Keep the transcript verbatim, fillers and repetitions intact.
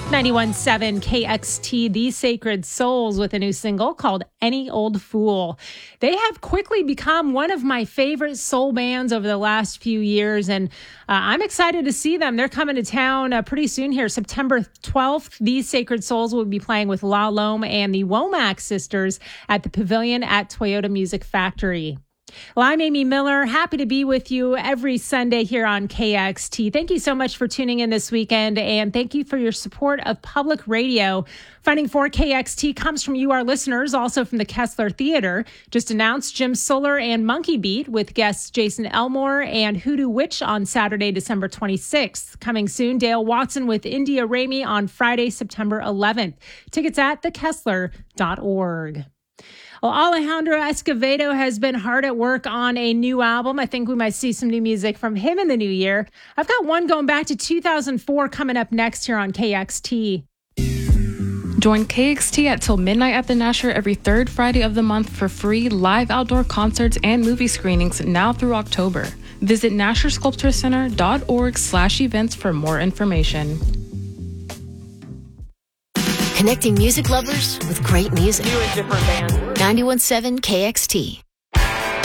ninety-one point seven K X T, The Sacred Souls, with a new single called Any Old Fool. They have quickly become one of my favorite soul bands over the last few years, and uh, I'm excited to see them. They're coming to town uh, pretty soon here. September twelfth, These Sacred Souls will be playing with La Lome and the Womack Sisters at the Pavilion at Toyota Music Factory. Well, I'm Amy Miller. Happy to be with you every Sunday here on K X T. Thank you so much for tuning in this weekend, and thank you for your support of public radio. Funding for K X T comes from you, our listeners, also from the Kessler Theater. Just announced Jim Solar and Monkey Beat with guests Jason Elmore and Hoodoo Witch on Saturday, December twenty-sixth. Coming soon, Dale Watson with India Ramey on Friday, September eleventh. Tickets at the kessler dot org. Well, Alejandro Escovedo has been hard at work on a new album. I think we might see some new music from him in the new year. I've got one going back to two thousand four coming up next here on K X T. Join K X T at Till Midnight at the Nasher every third Friday of the month for free live outdoor concerts and movie screenings now through October. Visit nasher sculpture center dot org slash events for more information. Connecting music lovers with great music. New and different bands. ninety-one point seven K X T.